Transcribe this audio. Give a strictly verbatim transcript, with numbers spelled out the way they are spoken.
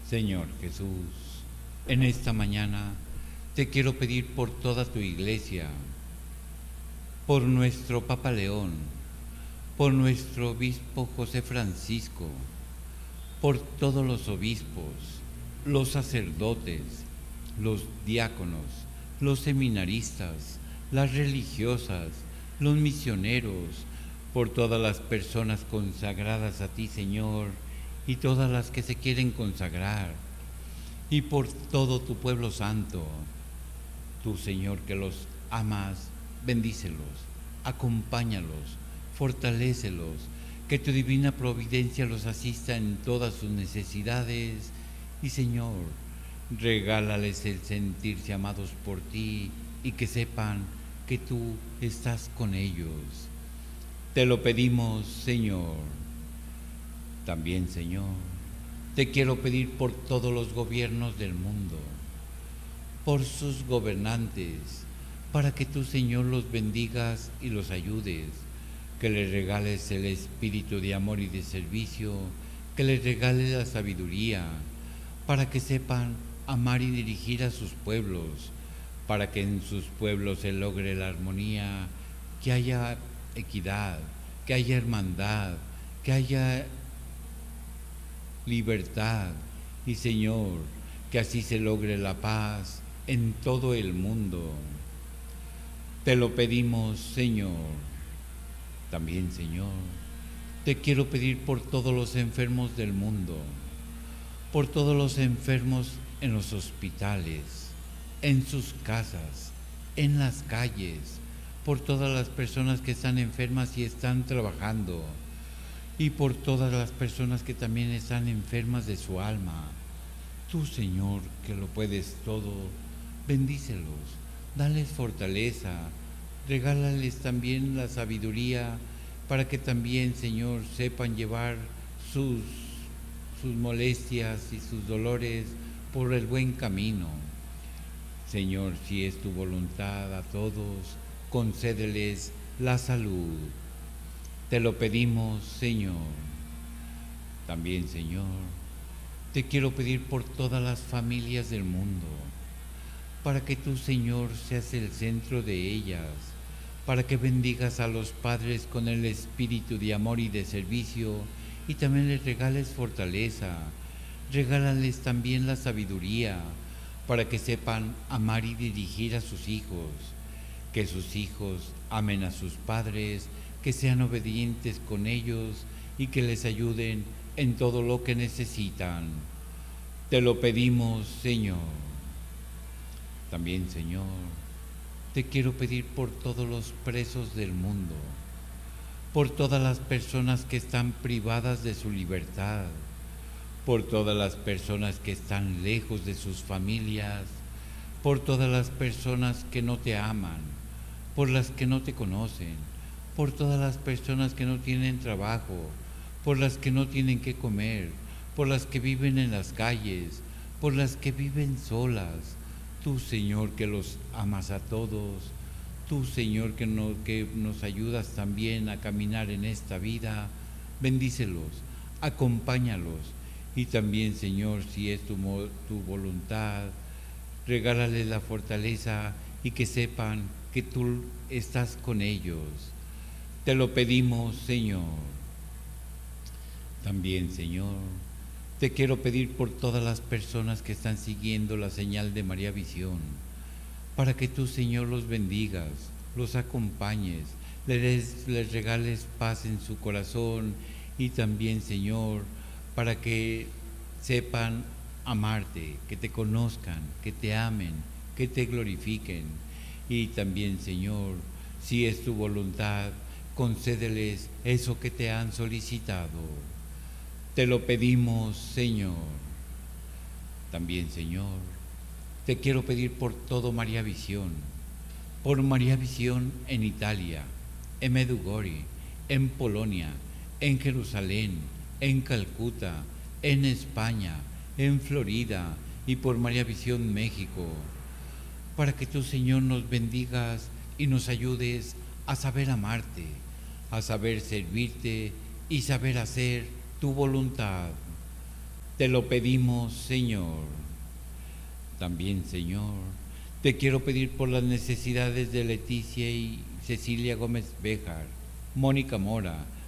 Señor Jesús, en esta mañana te quiero pedir por toda tu iglesia, por nuestro Papa León, por nuestro obispo José Francisco, por todos los obispos, los sacerdotes, los diáconos, los seminaristas, las religiosas, los misioneros, por todas las personas consagradas a ti, Señor, y todas las que se quieren consagrar, y por todo tu pueblo santo. Tú, Señor, que los amas, bendícelos, acompáñalos, fortalécelos, que tu divina providencia los asista en todas sus necesidades, y, Señor, regálales el sentirse amados por ti y que sepan que tú estás con ellos. Te lo pedimos, Señor. También, Señor, te quiero pedir por todos los gobiernos del mundo, por sus gobernantes, para que tú, Señor, los bendigas y los ayudes, que les regales el espíritu de amor y de servicio, que les regales la sabiduría, para que sepan amar y dirigir a sus pueblos, para que en sus pueblos se logre la armonía, que haya equidad, que haya hermandad, que haya libertad, y, Señor, que así se logre la paz en todo el mundo. Te lo pedimos, Señor. También, Señor, te quiero pedir por todos los enfermos del mundo, por todos los enfermos en los hospitales, en sus casas, en las calles, por todas las personas que están enfermas y están trabajando, y por todas las personas que también están enfermas de su alma. Tú, Señor, que lo puedes todo, bendícelos, dales fortaleza, regálales también la sabiduría para que también, Señor, sepan llevar sus, sus molestias y sus dolores por el buen camino. Señor, si es tu voluntad a todos, concédeles la salud. Te lo pedimos, Señor. También, Señor, te quiero pedir por todas las familias del mundo, para que tú, Señor, seas el centro de ellas, para que bendigas a los padres con el espíritu de amor y de servicio, y también les regales fortaleza. Regálales también la sabiduría, para que sepan amar y dirigir a sus hijos, que sus hijos amen a sus padres, que sean obedientes con ellos y que les ayuden en todo lo que necesitan. Te lo pedimos, Señor. También, Señor, te quiero pedir por todos los presos del mundo, por todas las personas que están privadas de su libertad, por todas las personas que están lejos de sus familias, por todas las personas que no te aman, por las que no te conocen, por todas las personas que no tienen trabajo, por las que no tienen que comer, por las que viven en las calles, por las que viven solas. Tú, Señor, que los amas a todos, tú, Señor, que, no, que nos ayudas también a caminar en esta vida, bendícelos, acompáñalos, y también, Señor, si es tu, tu voluntad, regálales la fortaleza y que sepan que tú estás con ellos. Te lo pedimos, Señor. También, Señor, te quiero pedir por todas las personas que están siguiendo la señal de María Visión, para que tú, Señor, los bendigas, los acompañes, les, les regales paz en su corazón, y también, Señor, para que sepan amarte, que te conozcan, que te amen, que te glorifiquen. Y también, Señor, si es tu voluntad, concédeles eso que te han solicitado. Te lo pedimos, Señor. También, Señor, te quiero pedir por todo María Visión, por María Visión en Italia, en Medjugorje, en Polonia, en Jerusalén, en Calcuta, en España, en Florida, y por María Visión México, para que tú, Señor, nos bendigas y nos ayudes a saber amarte, a saber servirte y saber hacer tu voluntad. Te lo pedimos, Señor. También, Señor, te quiero pedir por las necesidades de Leticia y Cecilia Gómez Béjar, Mónica Mora,